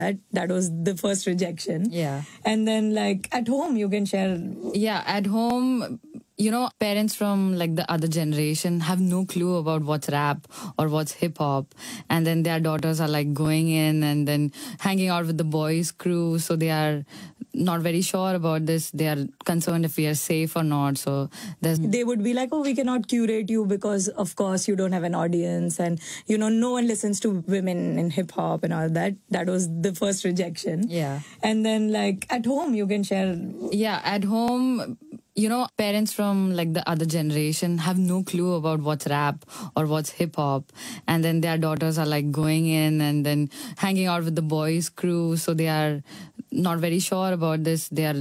That was the first rejection. Yeah. And then like at home you can share. Yeah, at home, parents from like the other generation have no clue about what's rap or what's hip hop. And then their daughters are like going in and then hanging out with the boys' crew. So they are not very sure about this. They are concerned if we are safe or not. So They would be like, oh, we cannot curate you because of course you don't have an audience, and no one listens to women in hip hop and all that. That was the first rejection. Yeah. And then like at home you can share. Yeah, at home, parents from like the other generation have no clue about what's rap or what's hip hop. And then their daughters are like going in and then hanging out with the boys' crew. So they are not very sure about this. They are